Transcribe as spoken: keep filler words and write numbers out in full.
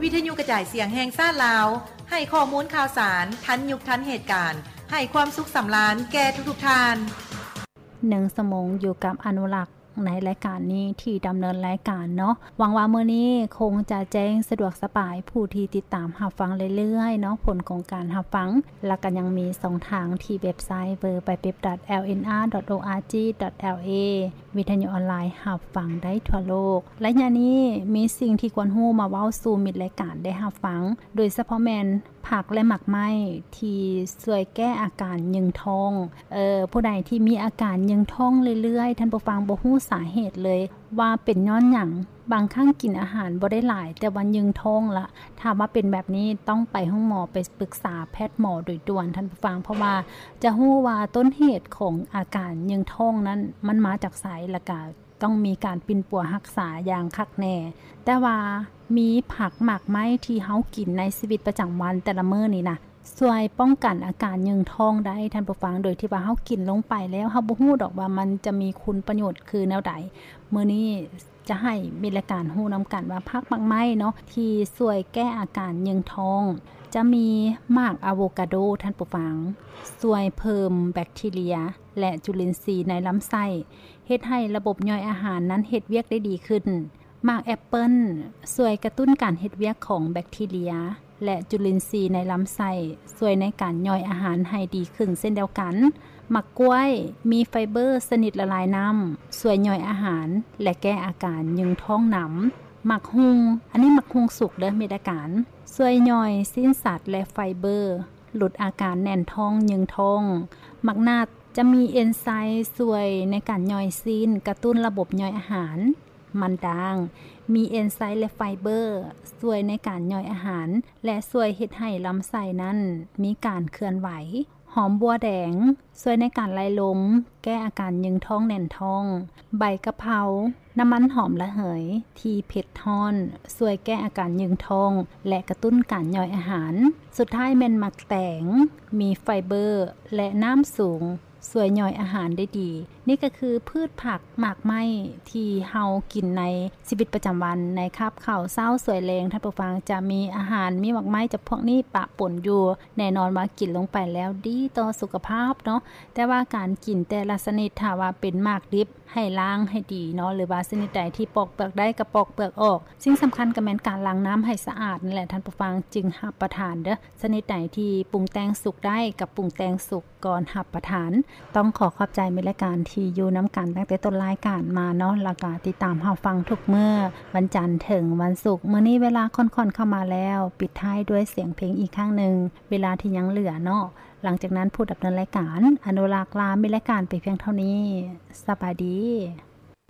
วิทยุกระจายเสียงแห่งชาติลาวให้ข้อมูลข่าวสารทันยุคทันเหตุการณ์ให้ความสุขสำราญแก่ทุกๆท่านหนึ่งสมงอยู่กับอนุรักษ์ในรายการนี้ที่ดำเนินรายการเนาะหวังว่ามื้อนี้คงจะแจ้งสะดวกสบายผู้ที่ติดตามรับฟังเรื่อยๆเนาะผลของการรับฟังและก็ยังมีสองทางที่เว็บไซต์ ดับเบิลยู ดับเบิลยู ดับเบิลยู ดอท แอล เอ็น อาร์ ดอท โอ อาร์ จี ดอท แอล เอ วิทยุออนไลน์รับฟังได้ทั่วโลกและยามนี้มีสิ่งที่ควรรู้มาเว้าสู่มิตรรายการได้รับฟังโดยเฉพาะแม่นผักและหมักไม้ที่ช่วยแก้อาการยึงท้องเอ่อผู้ใดที่มีอาการยึงท้องเรื่อยๆท่านผู้ฟังบ่ฮู้สาเหตุเลยว่าเป็นย้อนหยังบางครั้งกินอาหารบ่ได้หลายแต่วันยึงท้องละถ้าว่าเป็นแบบนี้ต้องไปห้องหมอไปปรึกษาแพทย์หมอโดยด่วนท่านผู้ฟังเพราะว่าจะฮู้ว่าต้นเหตุของอาการยึงท้องนั้นมันมาจากไสและก็ต้องมีการปิ่นปัวรักษาอย่างคักแน่แต่ว่ามีผักหมักไม้ที่เฮากินในชีวิตประจำวันแต่ละมื้อนี่นะช่วยป้องกันอาการยึงท้องได้ท่านผู้ฟังโดยที่ว่าเฮากินลงไปแล้วเฮาบ่ฮู้ดอกว่ามันจะมีคุณประโยชน์คือแนวใดมื้อนี้จะให้มีรายการฮู้นำกันว่าผักหมักไม้เนาะที่ช่วยแก้อาการยึงท้องจะมีหมากอะโวคาโดท่านผู้ฟังช่วยเพิ่มแบคทีเรียและจุลินทรีย์ในลำไส้เฮ็ดให้ระบบย่อยอาหารนั้นเฮ็ดเวียกได้ดีขึ้นหมากแอปเปิ้ลช่วยกระตุ้นการเฮ็ดเวียกของแบคทีเรียและจุลินทรีย์ในลำไส้ช่วยในการย่อยอาหารให้ดีขึ้นเช่นเดียวกันหมักกล้วยมีไฟเบอร์ชนิดละลายน้ำช่วยย่อยอาหารและแก้อาการยึงท้องหนำหมักฮุงอันนี้หมักฮุงสุกเด้อมีอาการช่วยย่อยสิ้นสัตว์และไฟเบอร์ลดอาการแน่นท้องยึงท้องหมักนาดจะมีเอนไซม์ช่วยในการย่อยซีนกระตุ้นระบบย่อยอาหารมันด่างมีเอนไซม์และไฟเบอร์ช่วยในการย่อยอาหารและช่วยเฮ็ดให้ลำไส้นั้นมีการเคลื่อนไหวหอมบัวแดงช่วยในการไล่ลมแก้อาการยึงท้องแน่นท้องใบกะเพราน้ำมันหอมระเหยที่เผ็ดท้อนช่วยแก้อาการยึงท้องและกระตุ้นการย่อยอาหารสุดท้ายแม่นหมักแตงมีไฟเบอร์และน้ำสูงช่วยย่อยอาหารได้ดีนี่ก็คือพืชผักหมากไม้ที่เฮากินในชีวิตประจำวันในคาบข้าวเช้าสวยแรงท่านผู้ฟังจะมีอาหารมีหมากไม้จากพวกนี้ปะปนอยู่แน่นอนว่ากินลงไปแล้วดีต่อสุขภาพเนาะแต่ว่าการกินแต่ละชนิดถ้าว่าเป็นหมากดิบให้ล้างให้ดีเนาะหรือว่าชนิดใดที่ปอกเปลือกได้ก็ปอกเปลือกออกสิ่งสำคัญก็แม่นการล้างน้ำให้สะอาดนั่นแหละท่านผู้ฟังจึงรับประทานเด้อชนิดใดที่ปรุงแต่งสุกได้กับปรุงแต่งสุกก่อนรับประทานต้องขอขอบใจในรายการที่อยู่น้ำกันตั้งแต่ต้นรายการมาเนาะแล้วก็ติดตามรับฟังทุกมื้อวันจันทร์ถึงวันศุกร์มื้อนี้เวลาค่อนๆเข้ามาแล้วปิดท้ายด้วยเสียงเพลงอีกครั้งนึงเวลาที่ยังเหลือเนาะหลังจากนั้นผู้ดำเนินรายการอนุรักษ์ลามีรายการไปเพียงเท่านี้สบายดี